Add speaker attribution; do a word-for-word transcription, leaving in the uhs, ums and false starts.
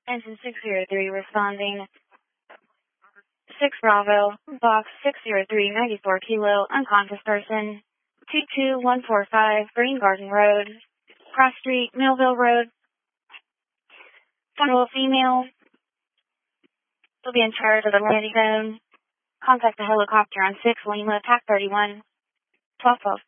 Speaker 1: Engine six zero three responding. six Bravo, box six zero three, ninety-four kilo, unconscious person. two two one four five, Green Garden Road. Cross Street, Millville Road. Funnel female. Will be in charge of the landing zone. Contact the helicopter on six Lima, T A C thirty-one, twelve twelve.